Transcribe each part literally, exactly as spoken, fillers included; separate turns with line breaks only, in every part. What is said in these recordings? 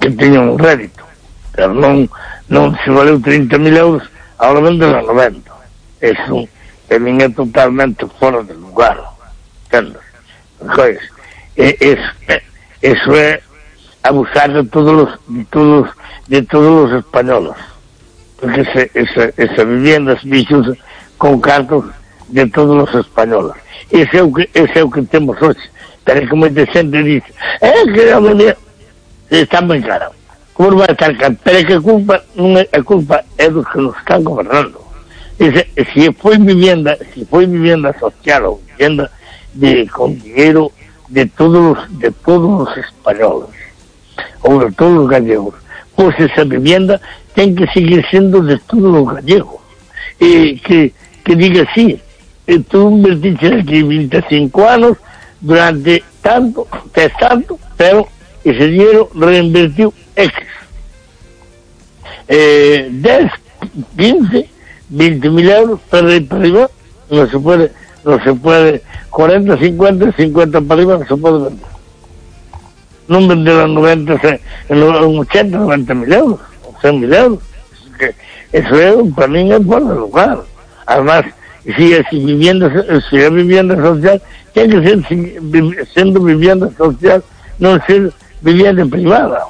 que tiña un rédito, pero non non se valeu trinta mil euros, agora vende a noventa. Eso, de min é totalmente fora de lugar, entendes? Pois, é, es, é, eso é abusar de todos os, de todos, de todos os españoles, porque ese, esa, esa vivienda se fixo con cartos de todos os españoles. Ese é o que, ese é o que temos hoxe. Pero é que moita xente dice, é que a vivienda está moi cara. Como vai estar cara? Pero é que a culpa, non é, a culpa é dos que nos están gobernando. Ese, se foi vivienda, se foi vivienda social ou vivienda de, con dinheiro de todos, de todos os españoles, ou de todos os gallegos, pois esa vivienda ten que seguir sendo de todos os gallegos. E que, que diga así, e tú invertiste aquí vinte e cinco anos, durante tanto, tes tanto, pero ese dinero reinvertiu X. Eh, dez, quince, veinte mil euros para ir para arriba, no se puede, no se puede, cuarenta, cincuenta, cincuenta para arriba no se puede vender. Non vender a noventa, ochenta, noventa mil euros, cien mil euros. Que eso es, para mí es por el lugar. Además, si es vivienda, si es vivienda social, tiene que ser siendo vivienda social, non ser vivienda privada.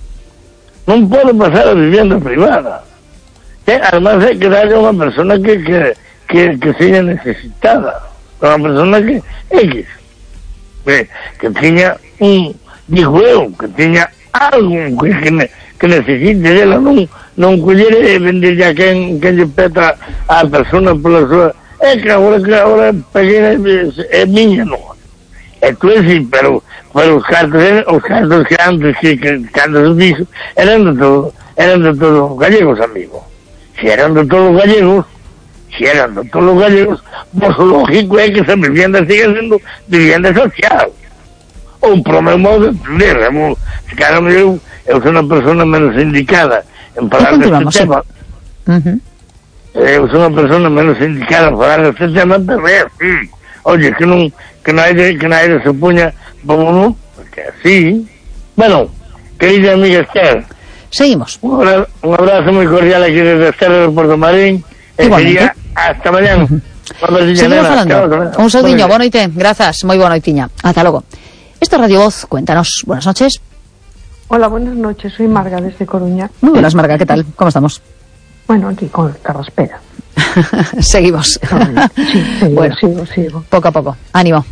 Non pode pasar a vivienda privada. Que, además hai que darle a unha persona que que, que, que seja necesitada, a unha persona que X, que, que tiña un, digo eu, que tiña algo que, que, que necesite dela, non, non collere e vender a quen, quen lle peta a persona pola súa. É que agora que agora peguei é miña, non. É tú sí, pero, pero os cartos, os cartos que antes que, que, que antes os dixo, eran de todo, eran de todos os gallegos, amigo. Si eran de todos os gallegos, si eran de todos os gallegos, pues lógico é que esa vivienda siga sendo vivienda social. Ou pro meu modo de entender, se cada eu, eu sou unha persona menos indicada en falar deste tema. Uh-huh. Eu sou unha persona menos indicada en falar deste tema, pero é así. Oye, que non que nadie, que nadie se puña como porque así. Bueno, querida amiga Esther,
seguimos.
Un abrazo, un abrazo moi cordial aquí desde Esther de Porto Marín. E sería hasta mañana.
Uh-huh. Seguimos falando. Un saudiño, boa noite, grazas, moi boa noitiña. Hasta logo. Esto es Radio Voz, cuéntanos. Buenas noches.
Hola, buenas noches, soy Marga desde Coruña.
Muy buenas, Marga, ¿qué tal? ¿Cómo estamos?
Bueno, aquí con carraspera.
Seguimos.
Sí, sigo,
bueno,
sigo, sigo.
Poco a poco. Ánimo.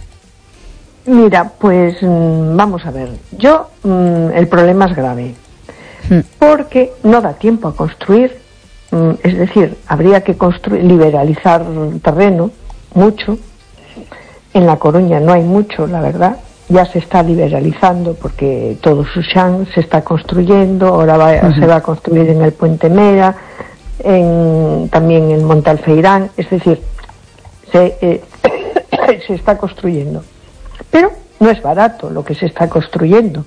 Mira, pues mmm, vamos a ver. Yo, mmm, el problema es grave. Hmm. Porque no da tiempo a construir. Mmm, es decir, habría que construir, liberalizar terreno, mucho. En La Coruña no hay mucho, la verdad. Ya se está liberalizando porque todo Suxán se está construyendo. Ahora va, uh-huh. se va a construir en el Puente Mera, en, también en Montalfeirán, es decir, se, eh, se está construyendo, pero no es barato lo que se está construyendo,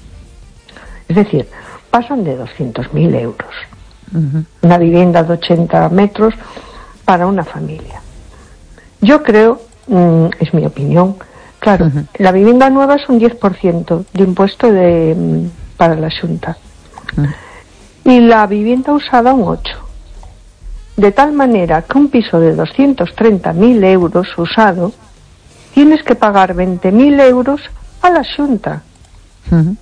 es decir, pasan de doscientos mil euros, uh-huh. una vivienda de ochenta metros para una familia. Yo creo, mmm, es mi opinión, claro, uh-huh. la vivienda nueva es un diez por ciento de impuesto de, mmm, para la Xunta, uh-huh. y la vivienda usada un ocho por ciento. De tal manera que un piso de doscientos treinta mil euros usado, tienes que pagar veinte mil euros a la Xunta. Uh-huh.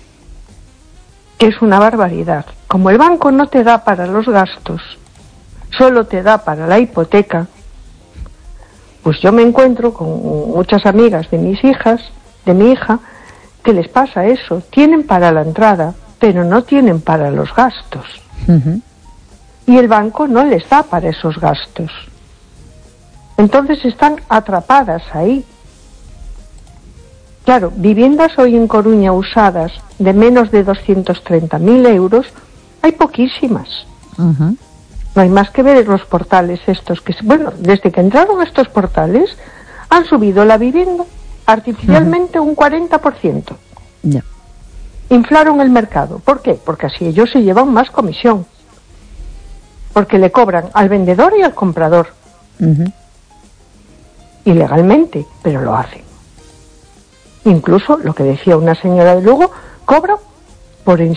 Que es una barbaridad. Como el banco no te da para los gastos, solo te da para la hipoteca, pues yo me encuentro con muchas amigas de mis hijas, de mi hija, que les pasa eso. Tienen para la entrada, pero no tienen para los gastos. Uh-huh. Y el banco no les da para esos gastos. Entonces están atrapadas ahí. Claro, viviendas hoy en Coruña usadas de menos de doscientos treinta mil euros, hay poquísimas. Uh-huh. No hay más que ver los portales estos que... Bueno, desde que entraron estos portales, han subido la vivienda artificialmente uh-huh. un cuarenta por ciento. Yeah. Inflaron el mercado. ¿Por qué? Porque así ellos se llevan más comisión. Porque le cobran al vendedor y al comprador. Uh-huh. Ilegalmente, pero lo hacen. Incluso, lo que decía una señora de Lugo, cobran por